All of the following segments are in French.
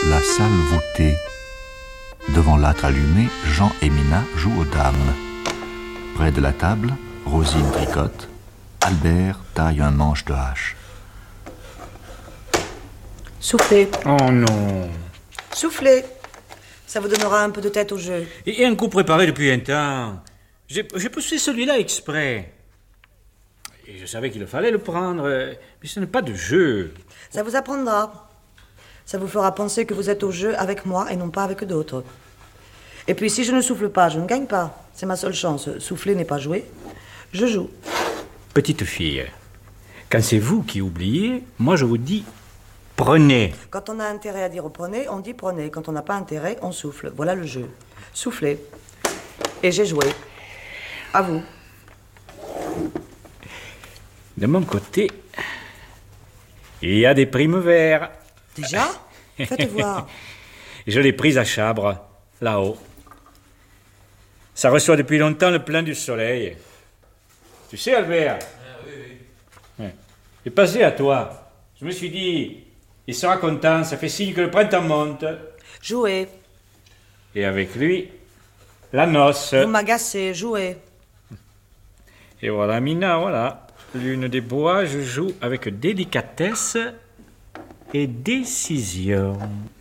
La salle voûtée. Devant l'âtre allumé, Jean et Mina jouent aux dames. Près de la table, Rosine tricote. Albert taille un manche de hache. Soufflez. Oh non. Soufflez. Ça vous donnera un peu de tête au jeu. Et un coup préparé depuis un temps. J'ai poussé celui-là exprès. Et je savais qu'il fallait le prendre. Mais ce n'est pas de jeu. Ça vous apprendra. Ça vous fera penser que vous êtes au jeu avec moi et non pas avec d'autres. Et puis si je ne souffle pas, je ne gagne pas. C'est ma seule chance. Souffler n'est pas jouer. Je joue. Petite fille, quand c'est vous qui oubliez, moi je vous dis prenez. Quand on a intérêt à dire prenez, on dit prenez. Quand on n'a pas intérêt, on souffle. Voilà le jeu. Soufflez. Et j'ai joué. À vous. De mon côté, il y a des primes verts. Déjà ? Faites voir. Je l'ai prise à Chabre, là-haut. Ça reçoit depuis longtemps le plein du soleil. Tu sais, Albert? Oui. Et passé à toi. Je me suis dit, il sera content, ça fait signe que le printemps monte. Jouez. Et avec lui, la noce. Vous m'agacez, jouez. Et voilà, Mina, voilà. Lune des bois, je joue avec délicatesse et décision.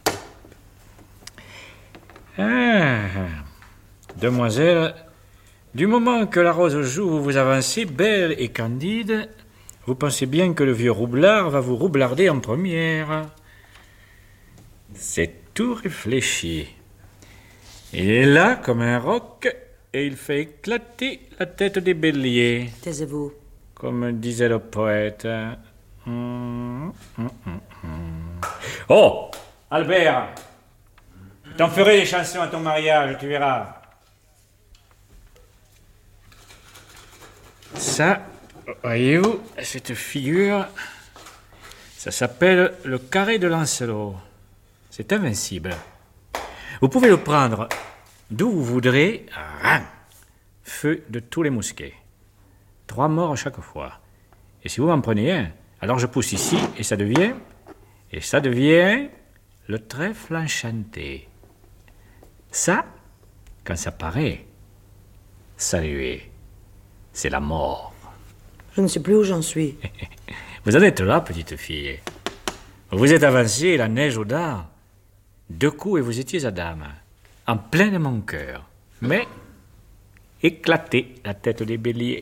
Ah, demoiselle, du moment que la rose joue, vous avancez belle et candide, vous pensez bien que le vieux roublard va vous roublarder en première. C'est tout réfléchi. Il est là comme un roc et il fait éclater la tête des béliers. Taisez-vous. Comme disait le poète. Oh, Albert, t'en ferai des chansons à ton mariage, tu verras. Ça, voyez-vous, cette figure, ça s'appelle le carré de Lancelot. C'est invincible. Vous pouvez le prendre d'où vous voudrez. Feu de tous les mousquets. 3 morts à chaque fois. Et si vous m'en prenez un, alors je pousse ici et ça devient le trèfle enchanté. Ça, quand ça paraît, saluez, c'est la mort. Je ne sais plus où j'en suis. Vous en êtes là, petite fille. Vous êtes avancée, la neige aux dents. 2 coups et vous étiez à dame, en plein de mon cœur. Mais, éclaté la tête des béliers.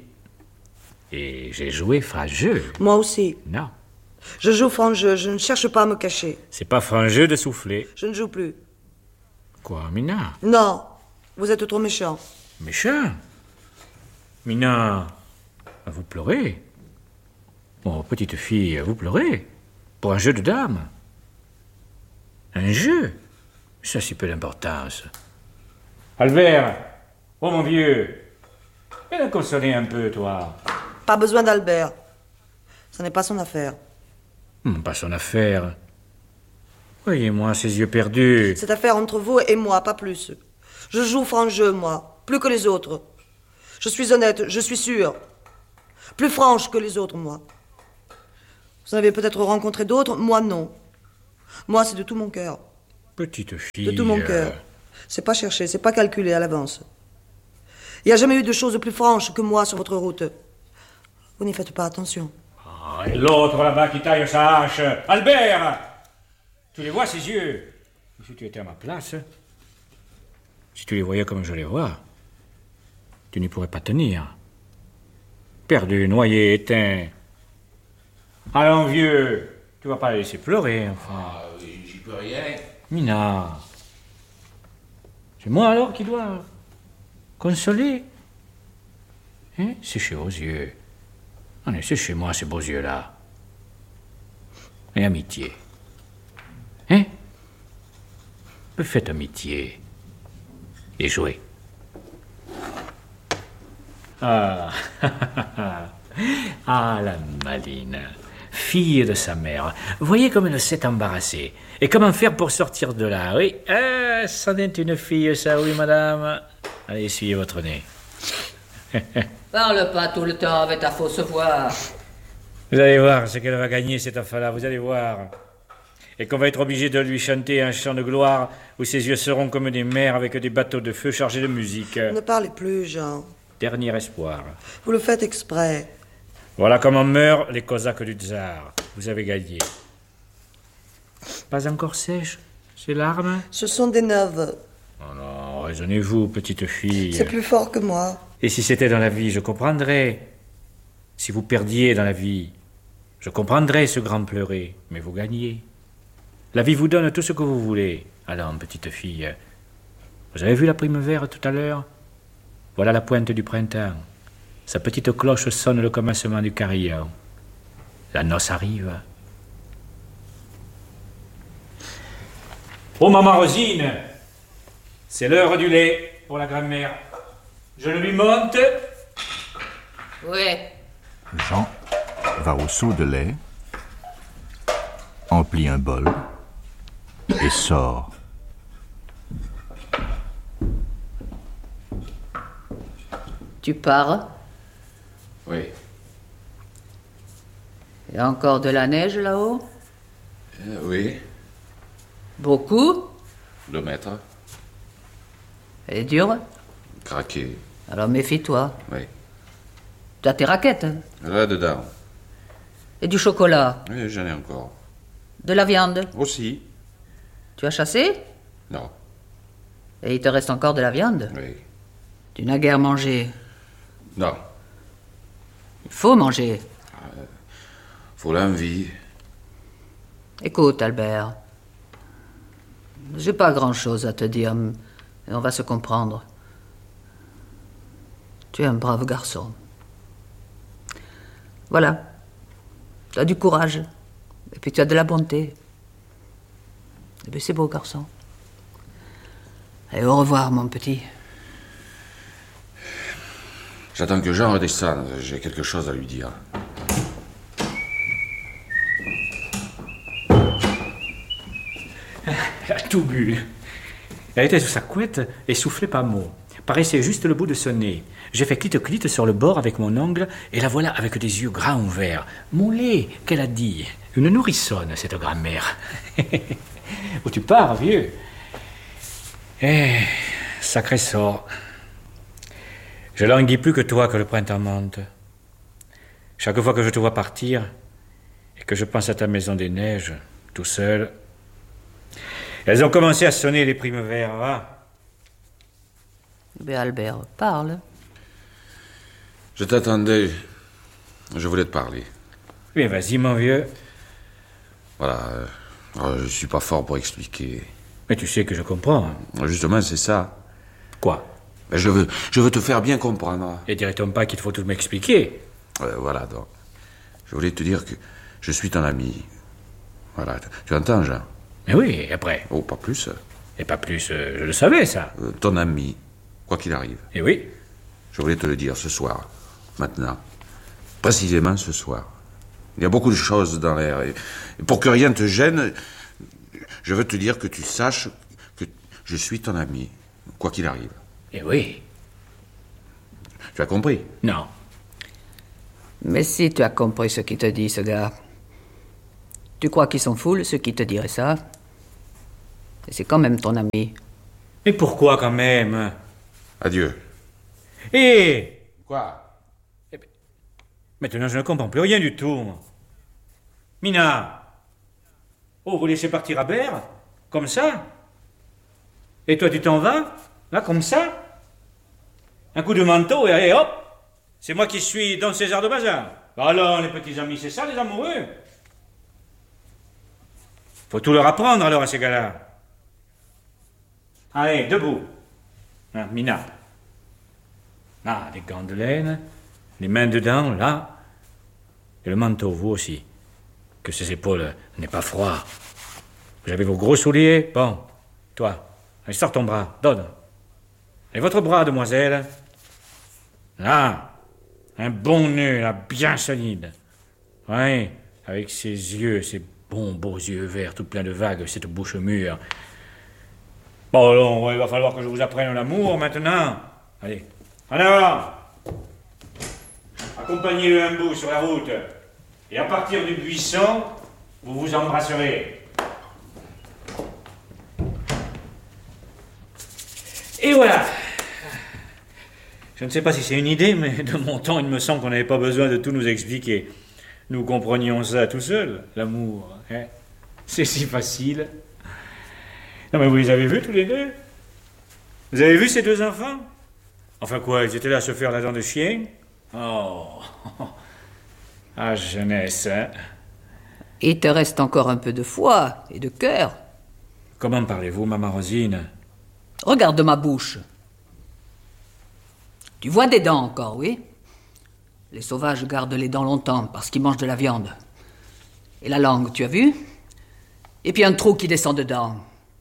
Et j'ai joué franc-jeu. Moi aussi. Non. Je joue franc-jeu, je ne cherche pas à me cacher. C'est pas franc-jeu de souffler. Je ne joue plus. Quoi, Mina? Non, vous êtes trop méchant. Méchant? Mina, vous pleurez? Oh, petite fille, vous pleurez? Pour un jeu de dames? Un jeu? Ça a si peu d'importance. Albert, oh mon vieux, viens le consoler un peu, toi. Pas besoin d'Albert. Ce n'est pas son affaire. Pas son affaire. Voyez-moi ces yeux perdus. Cette affaire entre vous et moi, pas plus. Je joue franc-jeu, moi, plus que les autres. Je suis honnête, je suis sûre. Plus franche que les autres, moi. Vous en avez peut-être rencontré d'autres, moi non. Moi, c'est de tout mon cœur. Petite fille. De tout mon cœur. C'est pas cherché, c'est pas calculé à l'avance. Il n'y a jamais eu de choses plus franches que moi sur votre route. Vous n'y faites pas attention. Ah, et l'autre là-bas qui taille sa hache. Albert! Tu les vois, ces yeux? Si tu étais à ma place, si tu les voyais comme je les vois, tu n'y pourrais pas tenir. Perdu, noyé, éteint. Allons, vieux, tu vas pas les laisser pleurer, enfin. Ah oui, j'y peux rien. Mina, c'est moi alors qui dois consoler? Hein? Séchez vos yeux. Allez, séchez moi ces beaux yeux-là. Et amitié. Hein? Faites amitié. Et jouez. Ah, ah, la maline. Fille de sa mère. Voyez comme elle s'est embarrassée. Et comment faire pour sortir de là, oui? Ah, c'en est une fille, ça, oui, madame. Allez, essuyez votre nez. Parle pas tout le temps avec ta fausse voix. Vous allez voir ce qu'elle va gagner, cette affaire-là, vous allez voir. et qu'on va être obligé de lui chanter un chant de gloire où ses yeux seront comme des mers avec des bateaux de feu chargés de musique. Ne parlez plus, Jean. Dernier espoir. Vous le faites exprès. Voilà comment meurent les Cosaques du tsar. Vous avez gagné. Pas encore sèche, ces larmes? Ce sont des neuves. Oh non, raisonnez-vous, petite fille. C'est plus fort que moi. Et si c'était dans la vie, je comprendrais. Si vous perdiez dans la vie, je comprendrais ce grand pleurer, mais vous gagnez. La vie vous donne tout ce que vous voulez. Allons, petite fille. Vous avez vu la primavera tout à l'heure? Voilà la pointe du printemps. Sa petite cloche sonne le commencement du carillon. La noce arrive. Oh, maman Rosine, c'est l'heure du lait pour la grand-mère. Je le lui monte. Ouais. Jean va au seau de lait, emplit un bol et sort. Tu pars? Oui. Il y a encore de la neige là-haut? Oui. Beaucoup? 2 mètres. Elle est dure? Craqué. Alors méfie-toi. Oui. Tu as tes raquettes? Hein? Là-dedans. Et du chocolat? Oui, j'en ai encore. De la viande? Aussi. Tu as chassé? Non. Et il te reste encore de la viande? Oui. Tu n'as guère mangé. Non. Il faut manger. Faut l'envie. Écoute, Albert. J'ai pas grand-chose à te dire, mais on va se comprendre. Tu es un brave garçon. Voilà. Tu as du courage. Et puis tu as de la bonté. Et puis c'est beau, garçon. Allez, au revoir, mon petit. J'attends que Jean redescende. J'ai quelque chose à lui dire. Elle a tout bu. Elle était sous sa couette et soufflait pas mot. Paraissait juste le bout de son nez. J'ai fait clite-clite sur le bord avec mon ongle et la voilà avec des yeux grands ouverts. Mon lait, qu'elle a dit. Une nourrissonne, cette grand-mère. Où tu pars, vieux? Eh, sacré sort. Je languis plus que toi que le printemps monte. Chaque fois que je te vois partir et que je pense à ta maison des neiges, tout seul, elles ont commencé à sonner les primevères. Mais Albert, parle. Je t'attendais. Je voulais te parler. Oui, vas-y, mon vieux. Voilà. Je suis pas fort pour expliquer. Mais tu sais que je comprends. Justement, c'est ça. Quoi? Mais je veux te faire bien comprendre. Et dirait-on pas qu'il faut tout m'expliquer? Voilà, donc. Je voulais te dire que je suis ton ami. Voilà. Tu entends, Jean? Mais oui, et après? Oh, pas plus. Et pas plus, je le savais, ça. Ton ami, quoi qu'il arrive. Et oui. Je voulais te le dire ce soir. Maintenant. Précisément ce soir. Il y a beaucoup de choses dans l'air. Et pour que rien te gêne, je veux te dire que tu saches que je suis ton ami. Quoi qu'il arrive. Et oui. Tu as compris? Non. Mais si tu as compris ce qu'il te dit, ce gars. Tu crois qu'ils sont foules, ceux qui te diraient ça? Et c'est quand même ton ami. Mais pourquoi quand même? Adieu. Hé! Quoi? Maintenant, je ne comprends plus rien du tout. Mina! Oh, vous laissez partir Albert? Comme ça? Et toi, tu t'en vas? Là, comme ça? Un coup de manteau et hop! C'est moi qui suis dans César de Bazin. Alors, les petits amis, c'est ça, les amoureux? Faut tout leur apprendre alors à ces gars-là. Allez, debout. Hein, Mina. Là, les gants de laine, les mains dedans, là. Et le manteau, vous aussi. Que ces épaules n'aient pas froid. Vous avez vos gros souliers? Bon. Toi, allez, sors ton bras, donne. Et votre bras, demoiselle? Là. Un bon nœud, là, bien solide. Oui, avec ses yeux, ses bons beaux yeux verts, tout pleins de vagues, cette bouche mûre. Bon, alors, il va falloir que je vous apprenne l'amour maintenant. Allez, en avant. Accompagnez-le un bout sur la route. Et à partir du buisson, vous vous embrasserez. Et voilà. Je ne sais pas si c'est une idée, mais de mon temps, il me semble qu'on n'avait pas besoin de tout nous expliquer. Nous comprenions ça tout seuls, l'amour. Hein. C'est si facile. Non mais vous les avez vus tous les deux? Vous avez vu ces deux enfants? Enfin quoi, ils étaient là à se faire la dent de chien? Oh. Ah, jeunesse, hein. Il te reste encore un peu de foi et de cœur. Comment parlez-vous, maman Rosine? Regarde ma bouche. Tu vois des dents encore, oui? Les sauvages gardent les dents longtemps parce qu'ils mangent de la viande. Et la langue, tu as vu? Et puis un trou qui descend dedans.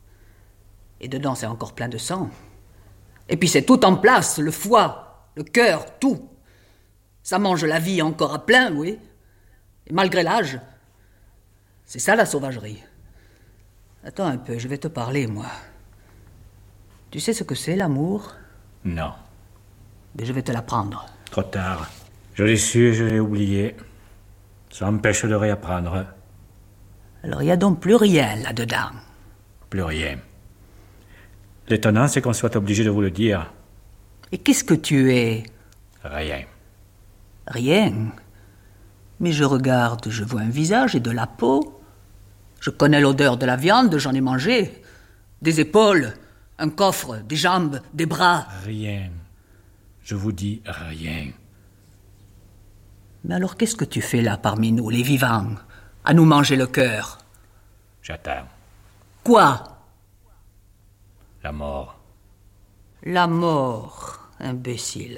Et dedans, c'est encore plein de sang. Et puis c'est tout en place, le foie, le cœur, tout. Ça mange la vie encore à plein, oui. Et malgré l'âge, c'est ça la sauvagerie. Attends un peu, je vais te parler, moi. Tu sais ce que c'est, l'amour? Non. Mais je vais te l'apprendre. Trop tard. Je l'ai su et je l'ai oublié. Ça empêche de réapprendre. Alors il n'y a donc plus rien là-dedans. Plus rien. L'étonnant, c'est qu'on soit obligé de vous le dire. Et qu'est-ce que tu es? Rien. Rien. Mais je regarde, je vois un visage et de la peau. Je connais l'odeur de la viande, j'en ai mangé. Des épaules, un coffre, des jambes, des bras. Rien. Je vous dis rien. Mais alors qu'est-ce que tu fais là parmi nous, les vivants, à nous manger le cœur? J'attends. Quoi? La mort. La mort, imbécile.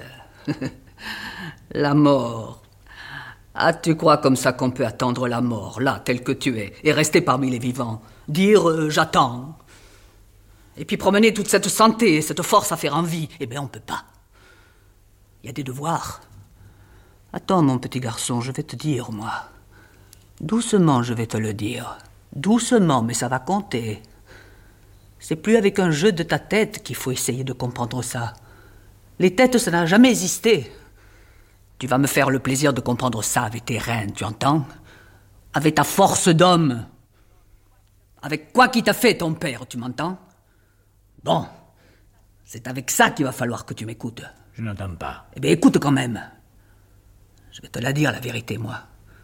La mort. Ah, tu crois comme ça qu'on peut attendre la mort, là, tel que tu es, et rester parmi les vivants? Dire j'attends. Et puis promener toute cette santé, cette force à faire envie. Eh bien, on peut pas. Il y a des devoirs. Attends, mon petit garçon, je vais te dire, moi. Doucement, je vais te le dire. Doucement, mais ça va compter. C'est plus avec un jeu de ta tête qu'il faut essayer de comprendre ça. Les têtes, ça n'a jamais existé. Tu vas me faire le plaisir de comprendre ça avec tes reins, tu entends? Avec ta force d'homme. Avec quoi qu'il t'a fait ton père, tu m'entends? Bon, c'est avec ça qu'il va falloir que tu m'écoutes. Je n'entends pas. Eh bien, écoute quand même. Je vais te la dire, la vérité, moi.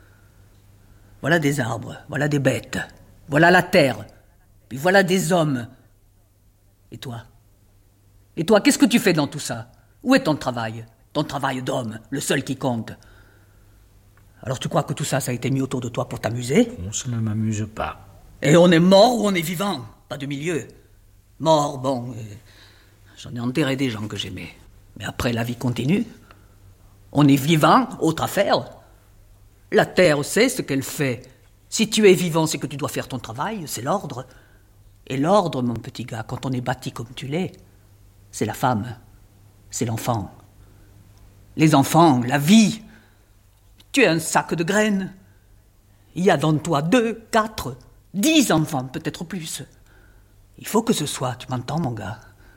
Voilà des arbres, voilà des bêtes, voilà la terre, puis voilà des hommes. Et toi? Et toi, qu'est-ce que tu fais dans tout ça? Où est ton travail? Ton travail d'homme, le seul qui compte. Alors tu crois que tout ça, ça a été mis autour de toi pour t'amuser? Non, ça ne m'amuse pas. Et on est mort ou on est vivant? Pas de milieu. Mort, bon, j'en ai enterré des gens que j'aimais. Mais après, la vie continue. On est vivant, autre affaire. La terre sait ce qu'elle fait. Si tu es vivant, c'est que tu dois faire ton travail, c'est l'ordre. Et l'ordre, mon petit gars, quand on est bâti comme tu l'es, c'est la femme, c'est l'enfant. Les enfants, la vie. Tu es un sac de graines. Il y a dans toi 2, 4, 10 enfants, peut-être plus. Il faut que ce soit, tu m'entends, mon gars?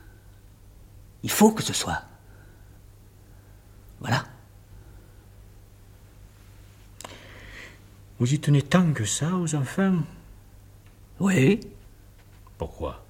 Il faut que ce soit. Voilà. Vous y tenez tant que ça aux enfants? Oui. Pourquoi?